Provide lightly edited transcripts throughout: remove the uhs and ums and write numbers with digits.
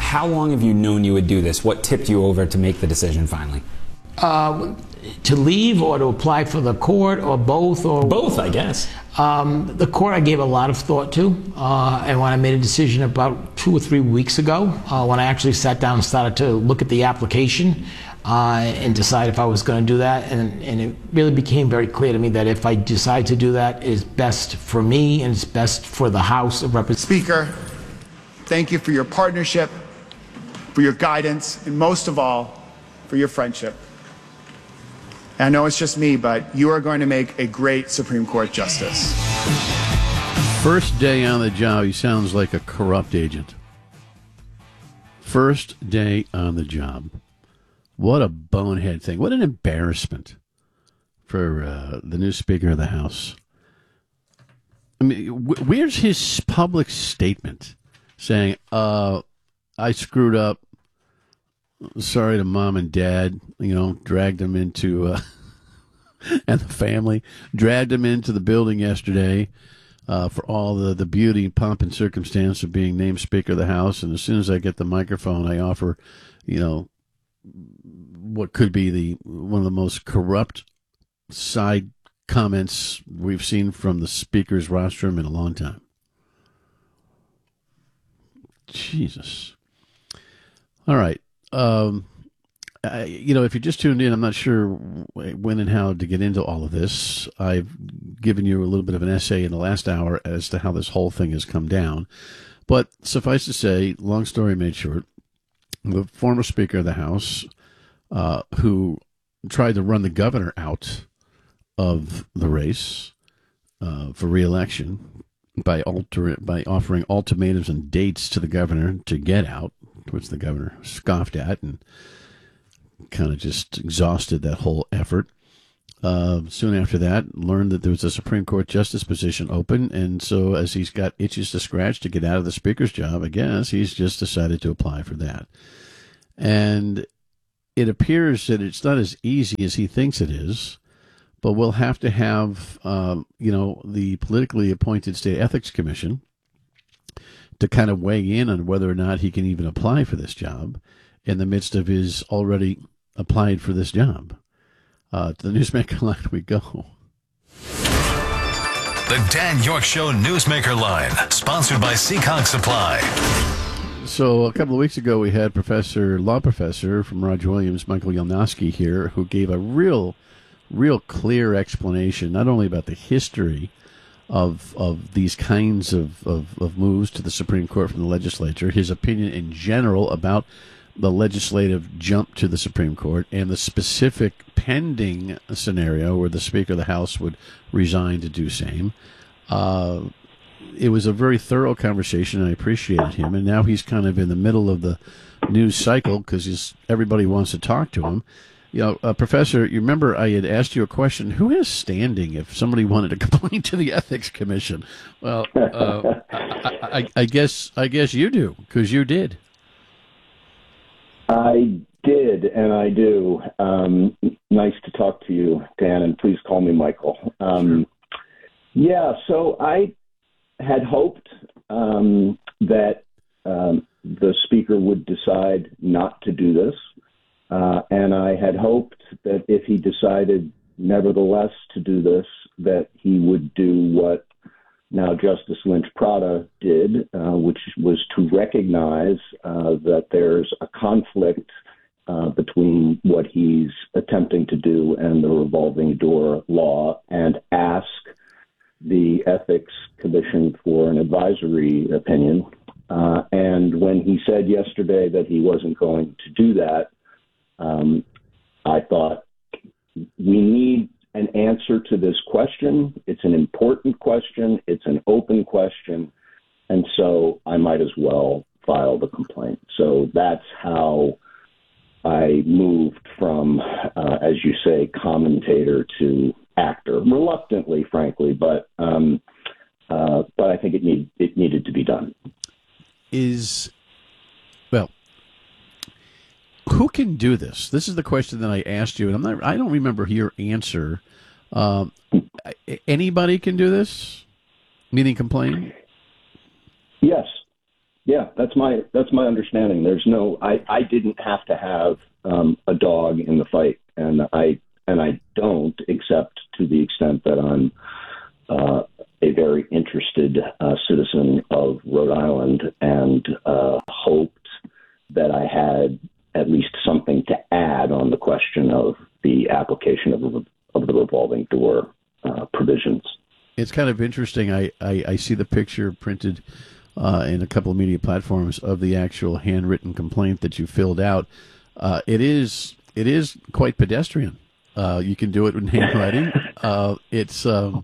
How long have you known you would do this? What tipped you over to make the decision finally? To leave or to apply for the court or both? Or both, I guess. The court I gave a lot of thought to, and when I made a decision about 2 or 3 weeks ago, when I actually sat down and started to look at the application and decide if I was going to do that, and it really became very clear to me that if I decide to do that, it is best for me and it's best for the House of Representatives. Speaker, thank you for your partnership, for your guidance, and most of all, for your friendship. I know it's just me, but you are going to make a great Supreme Court justice. First day on the job, he sounds like a corrupt agent. First day on the job. What a bonehead thing. What an embarrassment for the new Speaker of the House. I mean, where's his public statement saying, I screwed up. Sorry to mom and dad, dragged them into, and the family, dragged them into the building yesterday for all the beauty, pomp, and circumstance of being named Speaker of the House. And as soon as I get the microphone, I offer, what could be one of the most corrupt side comments we've seen from the Speaker's rostrum in a long time. Jesus. All right. If you just tuned in, I'm not sure when and how to get into all of this. I've given you a little bit of an essay in the last hour as to how this whole thing has come down. But suffice to say, long story made short, the former Speaker of the House, who tried to run the governor out of the race for re-election by offering ultimatums and dates to the governor to get out, which the governor scoffed at and kind of just exhausted that whole effort. Soon after that, learned that there was a Supreme Court justice position open, and so as he's got itches to scratch to get out of the Speaker's job, I guess, he's just decided to apply for that. And it appears that it's not as easy as he thinks it is, but we'll have to have, the politically appointed State Ethics Commission to kind of weigh in on whether or not he can even apply for this job in the midst of his already applied for this job. To the Newsmaker line we go. The Dan York Show Newsmaker line, sponsored by Seekonk Supply. So a couple of weeks ago, we had law professor from Roger Williams, Michael Yelnowski here, who gave a real clear explanation, not only about the history of these kinds of moves to the Supreme Court from the legislature, his opinion in general about the legislative jump to the Supreme Court, and the specific pending scenario where the Speaker of the House would resign to do same. It was a very thorough conversation, and I appreciated him. And now he's kind of in the middle of the news cycle because everybody wants to talk to him. Professor, you remember I had asked you a question. Who has standing if somebody wanted to complain to the Ethics Commission? Well, I guess you do, because you did. I did, and I do. Nice to talk to you, Dan, and please call me Michael. Sure. Yeah, so I had hoped that the Speaker would decide not to do this. And I had hoped that if he decided nevertheless to do this, that he would do what now Justice Lynch Prata did, which was to recognize that there's a conflict between what he's attempting to do and the revolving door law, and ask the Ethics Commission for an advisory opinion. And when he said yesterday that he wasn't going to do that, I thought we need an answer to this question. It's an important question. It's an open question. And so I might as well file the complaint. So that's how I moved from, as you say, commentator to actor, reluctantly, frankly, but I think it needed to be done. Who can do this? This is the question that I asked you, and I don't remember your answer. Anybody can do this? Meaning complain? Yes. Yeah, that's my understanding. There's no, I didn't have to have a dog in the fight, and I don't, except to the extent that I'm a very interested citizen of Rhode Island, and hoped that I had at least something to add on the question of the application of the revolving door provisions. It's kind of interesting. I see the picture printed in a couple of media platforms of the actual handwritten complaint that you filled out. It is quite pedestrian. You can do it in handwriting. It's and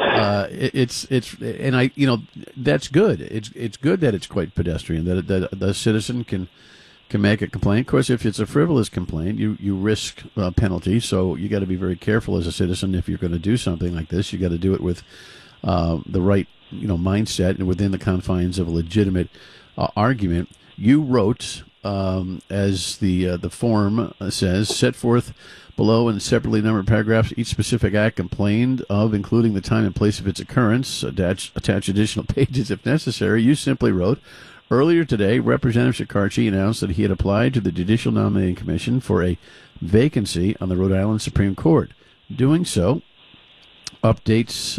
I, that's good. It's good that it's quite pedestrian, that the citizen can make a complaint. Of course, if it's a frivolous complaint, you risk penalty. So you got to be very careful as a citizen. If you're going to do something like this, you got to do it with the right mindset and within the confines of a legitimate argument. You wrote, as the form says, set forth below in separately numbered paragraphs each specific act complained of, including the time and place of its occurrence. Attach additional pages if necessary. You simply wrote, earlier today, Representative Shekarchi announced that he had applied to the Judicial Nominating Commission for a vacancy on the Rhode Island Supreme Court. Doing so updates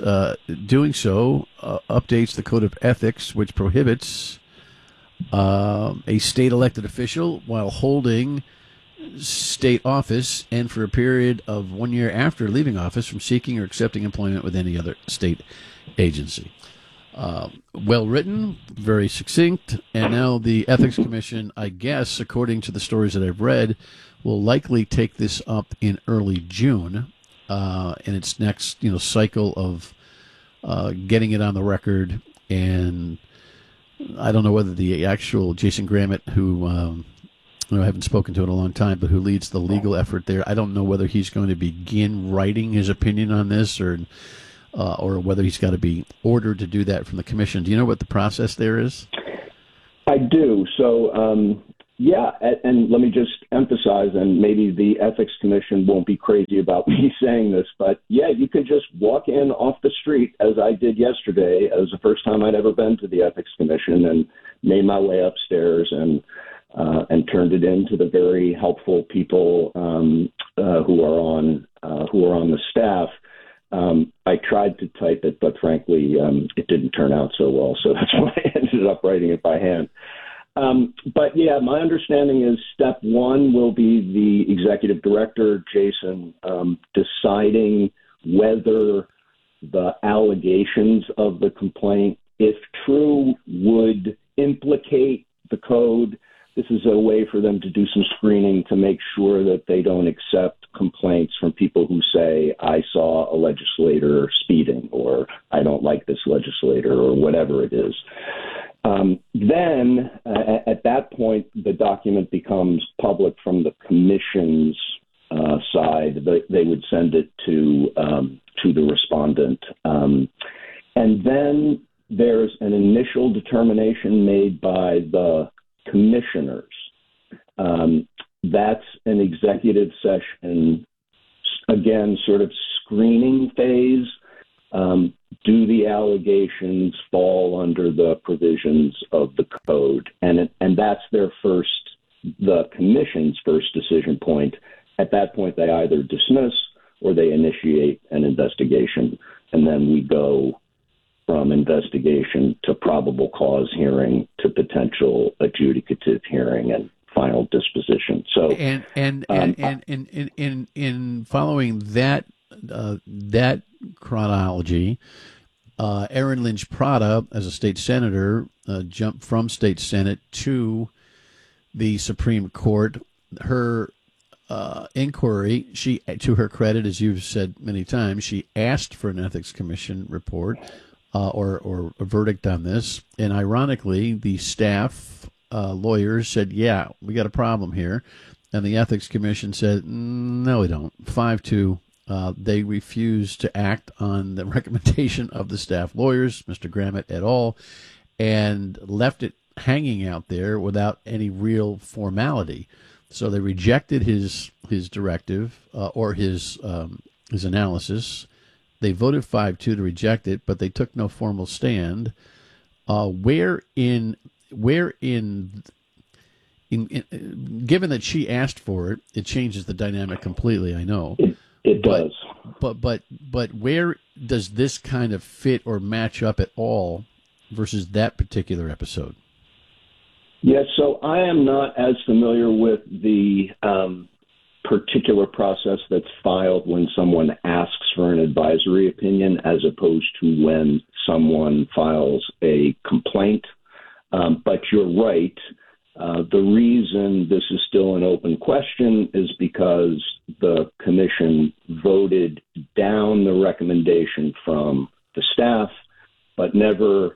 the Code of Ethics, which prohibits a state elected official while holding state office and for a period of 1 year after leaving office from seeking or accepting employment with any other state agency. Well written, very succinct, and now the Ethics Commission, I guess, according to the stories that I've read, will likely take this up in early June in its next cycle of getting it on the record. And I don't know whether the actual Jason Grammett, who I haven't spoken to in a long time, but who leads the legal effort there, I don't know whether he's going to begin writing his opinion on this or whether he's got to be ordered to do that from the commission. Do you know what the process there is? I do. So, yeah, and let me just emphasize, and maybe the Ethics Commission won't be crazy about me saying this, but yeah, you can just walk in off the street, as I did yesterday. It was the first time I'd ever been to the Ethics Commission, and made my way upstairs and turned it in to the very helpful people who are on the staff. I tried to type it, but frankly, it didn't turn out so well. So that's why I ended up writing it by hand. But yeah, my understanding is step one will be the executive director, Jason, deciding whether the allegations of the complaint, if true, would implicate the code. This is a way for them to do some screening to make sure that they don't accept complaints from people who say, I saw a legislator speeding, or I don't like this legislator, or whatever it is. Then, at that point, the document becomes public from the commission's side. They would send it to the respondent. And then there's an initial determination made by the commissioners. That's an executive session, again, sort of screening phase. Do the allegations fall under the provisions of the code? And that's the commission's first decision point. At that point, they either dismiss or they initiate an investigation. And then we go from investigation to probable cause hearing to potential adjudicative hearing and final disposition. So, in following that chronology, Erin Lynch Prada, as a state senator, jumped from state senate to the Supreme Court. Her inquiry, she, to her credit, as you've said many times, she asked for an ethics commission report or a verdict on this. And ironically, the staff lawyers said, yeah, we got a problem here. And the ethics commission said, no, we don't. 5-2. They refused to act on the recommendation of the staff lawyers, Mr. Grammett et al., and left it hanging out there without any real formality. So they rejected his directive or his analysis. They voted 5-2 to reject it, but they took no formal stand. Where in where in given that she asked for it, it changes the dynamic completely. I know it does. But where does this kind of fit or match up at all versus that particular episode? Yes, so I am not as familiar with the particular process that's filed when someone asks for an advisory opinion as opposed to when someone files a complaint. But you're right. The reason this is still an open question is because the commission voted down the recommendation from the staff, but never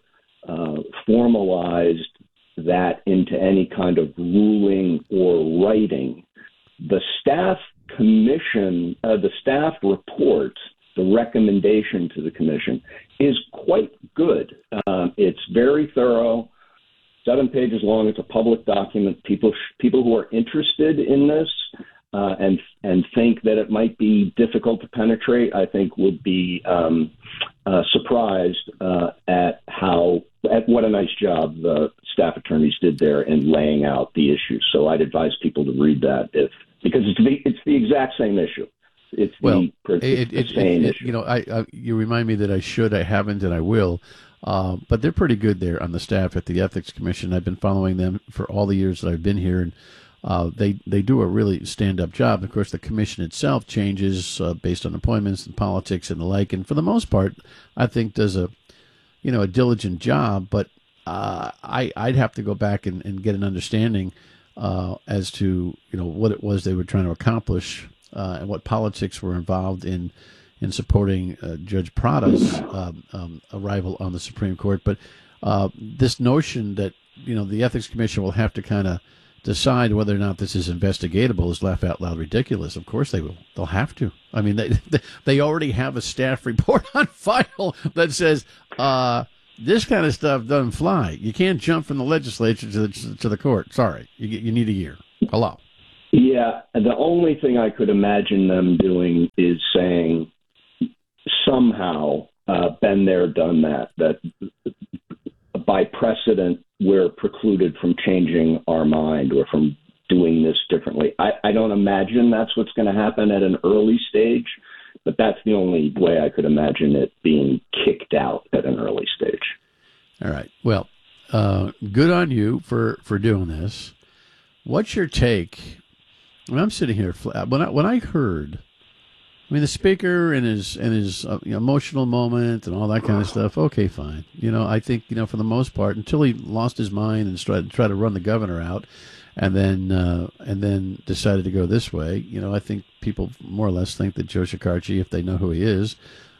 formalized that into any kind of ruling or writing. The staff commission, the staff report, the recommendation to the commission is quite good. It's very thorough. 7 pages long. It's a public document. People who are interested in this and think that it might be difficult to penetrate, I think, would be surprised at what a nice job the staff attorneys did there in laying out the issues. So I'd advise people to read that because it's the exact same issue. It's the same issue. You know, you remind me that I haven't, and I will. But they're pretty good there on the staff at the Ethics Commission. I've been following them for all the years that I've been here, and they do a really stand-up job. Of course, the commission itself changes based on appointments and politics and the like, and for the most part, I think does a diligent job. But I'd have to go back and get an understanding as to what it was they were trying to accomplish and what politics were involved in supporting Judge Prada's arrival on the Supreme Court. But this notion that the Ethics Commission will have to kind of decide whether or not this is investigatable is laugh out loud ridiculous. Of course they will. They'll have to. I mean, they already have a staff report on file that says this kind of stuff doesn't fly. You can't jump from the legislature to the court. Sorry, you need a year. Hello. Yeah, the only thing I could imagine them doing is saying somehow, been there, done that by precedent we're precluded from changing our mind or from doing this differently. I don't imagine that's what's going to happen at an early stage, but that's the only way I could imagine it being kicked out at an early stage. All right. Well, good on you for doing this. What's your take? When I'm sitting here, when I heard, the speaker and his emotional moment and all that kind of stuff. Okay, fine. I think for the most part, until he lost his mind and tried to run the governor out, and then decided to go this way. I think people more or less think that Joe Shekarchi, if they know who he is,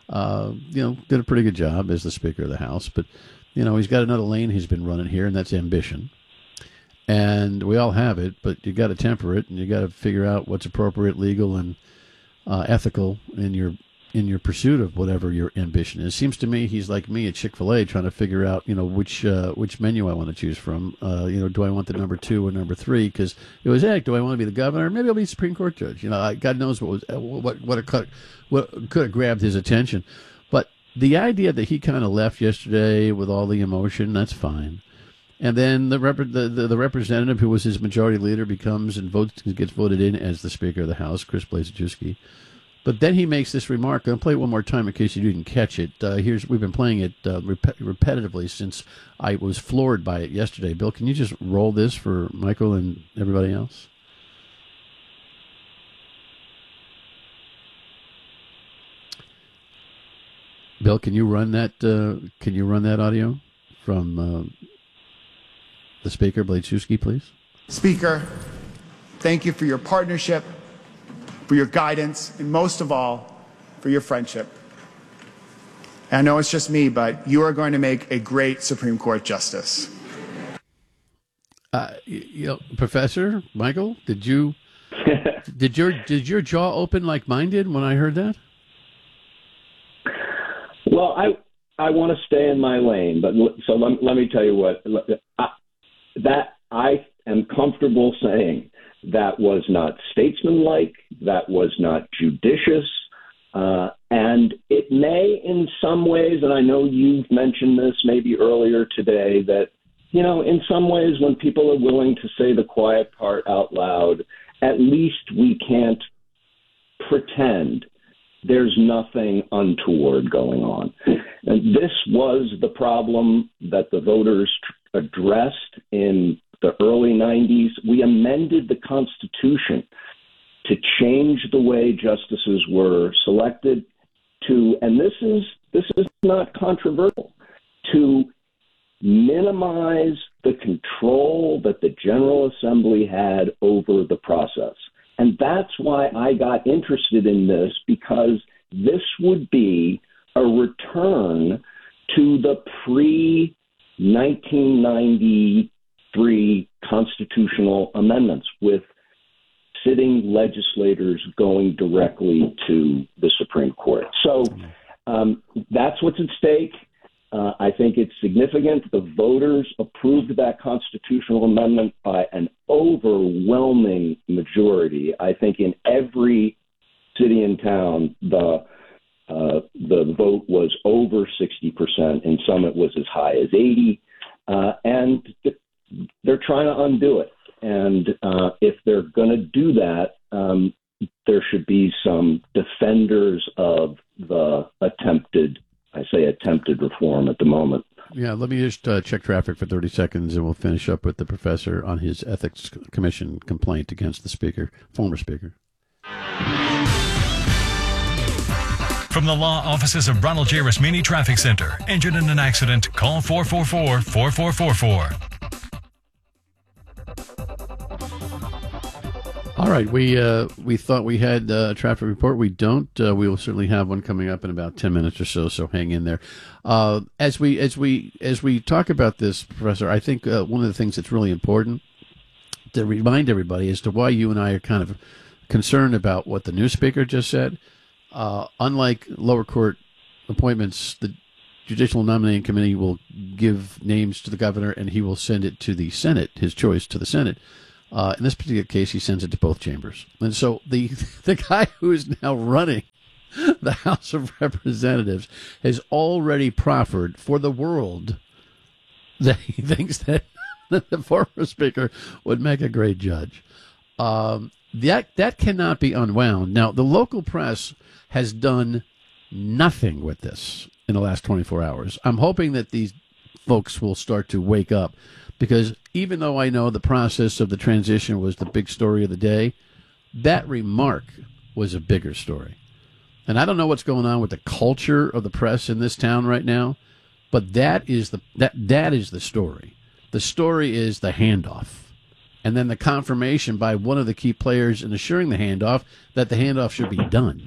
did a pretty good job as the Speaker of the House. But he's got another lane he's been running here, and that's ambition. And we all have it, but you got to temper it, and you got to figure out what's appropriate, legal, and ethical in your pursuit of whatever your ambition is. Seems to me he's like me at Chick-fil-A trying to figure out which menu I want to choose from. Do I want the number 2 or number 3? Because it was do I want to be the governor? Maybe I'll be Supreme Court judge. God knows what could have grabbed his attention. But the idea that he kind of left yesterday with all the emotion, that's fine. And then the representative who was his majority leader gets voted in as the Speaker of the House, Chris Blazejewski. But then he makes this remark. I'm going to play it one more time in case you didn't catch it. We've been playing it repetitively since I was floored by it yesterday. Bill, can you just roll this for Michael and everybody else? Bill, can you run that? Can you run that audio from the Speaker, Blazejewski, please? Speaker, thank you for your partnership, for your guidance, and most of all, for your friendship. And I know it's just me, but you are going to make a great Supreme Court justice. Professor Michael, did your jaw open like mine did when I heard that? Well, I want to stay in my lane, but let me tell you what. That I am comfortable saying that was not statesmanlike, that was not judicious, and it may in some ways, and I know you've mentioned this maybe earlier today, that in some ways, when people are willing to say the quiet part out loud, at least we can't pretend there's nothing untoward going on. And this was the problem that the voters addressed in the early 90s. We amended the Constitution to change the way justices were selected to, and this is not controversial, to minimize the control that the General Assembly had over the process. And that's why I got interested in this, because this would be a return to the pre-1993 constitutional amendments, with sitting legislators going directly to the Supreme Court. So that's what's at stake. I think it's significant. The voters approved that constitutional amendment by an overwhelming majority. I think in every city and town, the vote was over 60%. In some, it was as high as 80%. And they're trying to undo it. And if they're going to do that, there should be some defenders of the attempted reform at the moment. Yeah, let me just check traffic for 30 seconds, and we'll finish up with the professor on his Ethics Commission complaint against the speaker, former speaker. From the law offices of Ronald J. Rasmini Traffic Center. Injured in an accident? Call 444-4444. All right, we thought we had a traffic report. We don't. We will certainly have one coming up in about 10 minutes or so. So hang in there. As we talk about this, Professor, I think one of the things that's really important to remind everybody as to why you and I are kind of concerned about what the new speaker just said. Unlike lower court appointments, the Judicial Nominating Committee will give names to the governor, and he will send it to the Senate, his choice to the Senate. In this particular case, he sends it to both chambers. And so the guy who is now running the House of Representatives has already proffered for the world that he thinks that the former speaker would make a great judge. That cannot be unwound. Now, the local press has done nothing with this in the last 24 hours. I'm hoping that these folks will start to wake up, because even though I know the process of the transition was the big story of the day, that remark was a bigger story. And I don't know what's going on with the culture of the press in this town right now, but that is the story. The story is the handoff. And then the confirmation by one of the key players in assuring the handoff that the handoff should be done.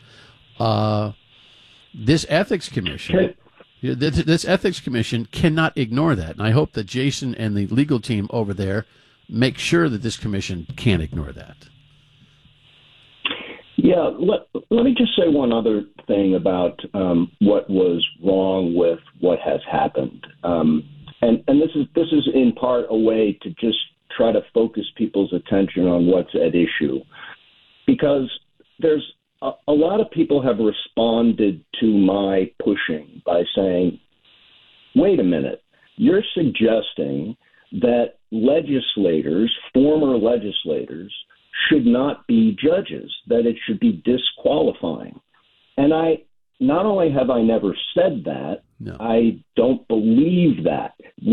This ethics commission cannot ignore that. And I hope that Jason and the legal team over there make sure that this commission can't ignore that. Yeah, let me just say one other thing about what was wrong with what has happened. And this is in part a way to just try to focus people's attention on what's at issue. Because there's a lot of people have responded to my pushing by saying, wait a minute, you're suggesting that former legislators, should not be judges, that it should be disqualifying. And not only have I never said that, no. I don't believe that.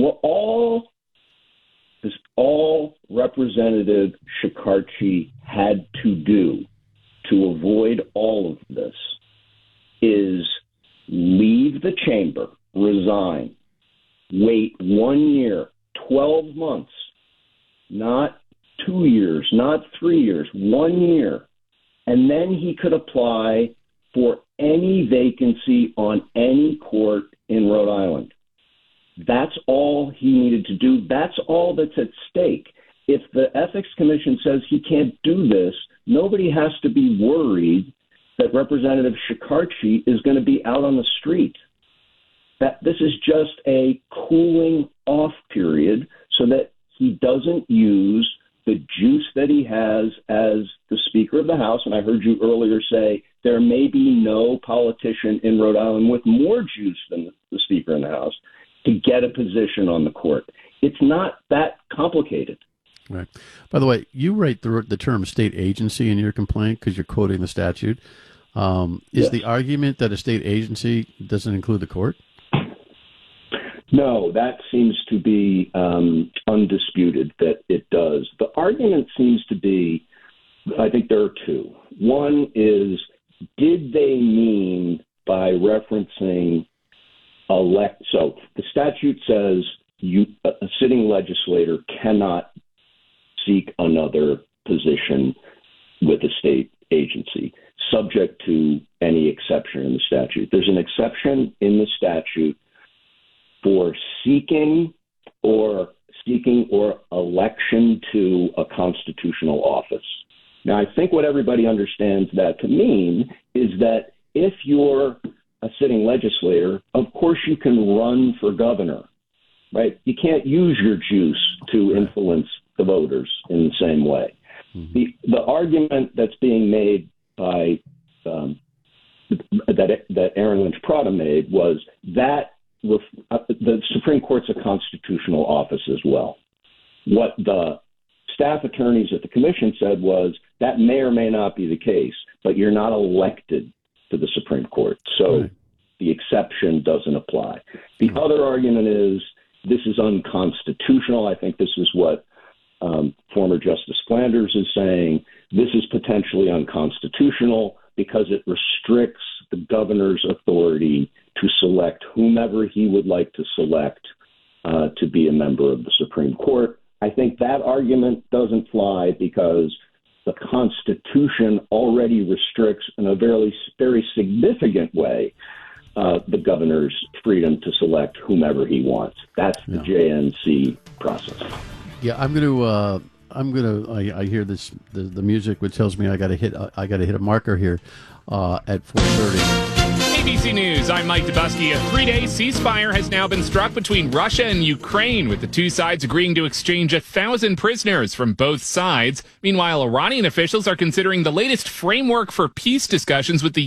All Representative Shekarchi had to do to avoid all of this is leave the chamber, resign, wait 1 year, 12 months, not 2 years, not 3 years, 1 year, and then he could apply for any vacancy on any court in Rhode Island. That's all he needed to do. That's all that's at stake. If the Ethics Commission says he can't do this, nobody has to be worried that Representative Shekarchi is going to be out on the street. That this is just a cooling off period so that he doesn't use the juice that he has as the Speaker of the House. And I heard you earlier say there may be no politician in Rhode Island with more juice than the Speaker in the House to get a position on the court. It's not that complicated. Right. By the way, you write the term state agency in your complaint because you're quoting the statute. Is Yes. the argument that a state agency doesn't include the court? No, that seems to be undisputed that it does. The argument seems to be, I think there are two. One is, did they mean by referencing so the statute says a sitting legislator cannot seek another position with a state agency, subject to any exception in the statute. There's an exception in the statute for seeking or election to a constitutional office. Now, I think what everybody understands that to mean is that if you're a sitting legislator, of course you can run for governor, right? You can't use your juice to influence the voters in the same way. Mm-hmm. The argument that's being made by that Aaron Lynch Prada made was that the Supreme Court's a constitutional office as well. What the staff attorneys at the commission said was that may or may not be the case, but you're not elected to the Supreme Court. So the exception doesn't apply. The other argument is this is unconstitutional. I think this is what former Justice Flanders is saying. This is potentially unconstitutional because it restricts the governor's authority to select whomever he would like to select to be a member of the Supreme Court. I think that argument doesn't fly because the Constitution already restricts in a very, very significant way the governor's freedom to select whomever he wants. That's the JNC process. Yeah, I hear this the music which tells me I got to hit a marker here at 4:30. ABC News, I'm Mike Dubusky. A 3-day ceasefire has now been struck between Russia and Ukraine, with the two sides agreeing to exchange 1,000 prisoners from both sides. Meanwhile, Iranian officials are considering the latest framework for peace discussions with the